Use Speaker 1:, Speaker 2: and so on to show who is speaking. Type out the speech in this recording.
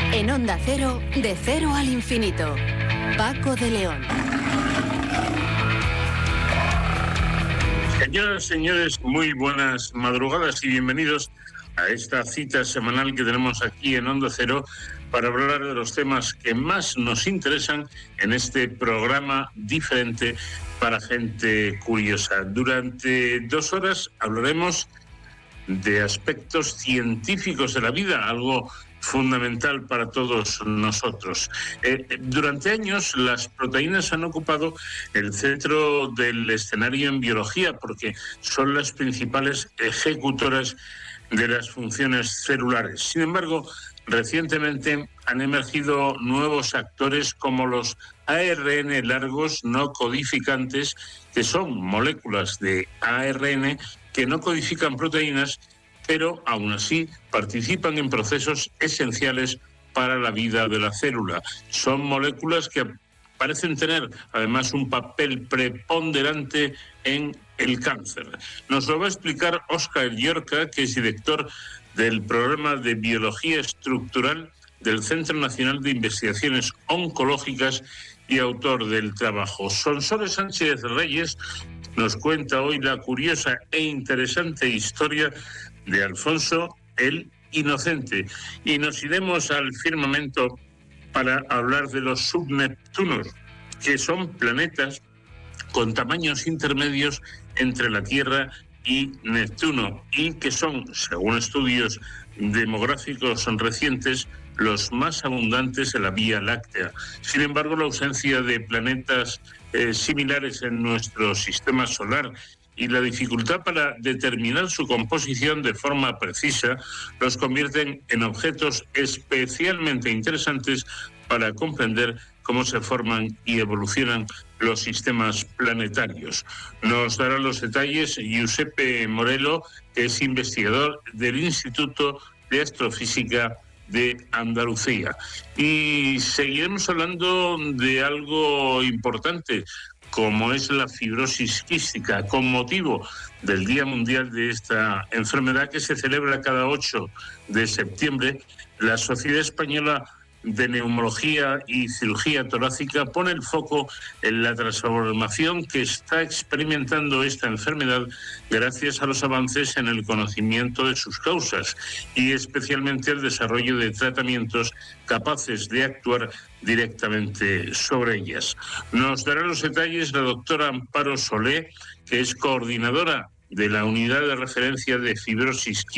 Speaker 1: En Onda Cero, de cero al infinito. Paco de León.
Speaker 2: Señoras, señores, muy buenas madrugadas y bienvenidos a esta cita semanal que tenemos aquí en Onda Cero para hablar de los temas que más nos interesan en este programa diferente para gente curiosa. Durante 2 horas hablaremos de aspectos científicos de la vida, algo fundamental para todos nosotros. Durante años las proteínas han ocupado el centro del escenario en biología porque son las principales ejecutoras de las funciones celulares. Sin embargo, recientemente han emergido nuevos actores como los ARN largos no codificantes, que son moléculas de ARN que no codifican proteínas, pero aún así participan en procesos esenciales para la vida de la célula. Son moléculas que parecen tener además un papel preponderante en el cáncer. Nos lo va a explicar Óscar Llorca, que es director del programa de Biología Estructural del Centro Nacional de Investigaciones Oncológicas y autor del trabajo. Sonsoles Sánchez Reyes nos cuenta hoy la curiosa e interesante historia de Alfonso el Inocente. Y nos iremos al firmamento para hablar de los subneptunos, que son planetas con tamaños intermedios entre la Tierra y Neptuno y que son, según estudios demográficos recientes, los más abundantes en la Vía Láctea. Sin embargo, la ausencia de planetas similares en nuestro sistema solar y la dificultad para determinar su composición de forma precisa los convierten en objetos especialmente interesantes para comprender cómo se forman y evolucionan los sistemas planetarios. Nos dará los detalles Giuseppe Morello, que es investigador del Instituto de Astrofísica de Andalucía. Y seguiremos hablando de algo importante, como es la fibrosis quística, con motivo del Día Mundial de esta enfermedad que se celebra cada 8 de septiembre. La Sociedad Española de Neumología y Cirugía Torácica pone el foco en la transformación que está experimentando esta enfermedad gracias a los avances en el conocimiento de sus causas y especialmente el desarrollo de tratamientos capaces de actuar directamente sobre ellas. Nos dará los detalles la doctora Amparo Solé, que es coordinadora de la Unidad de Referencia de Fibrosis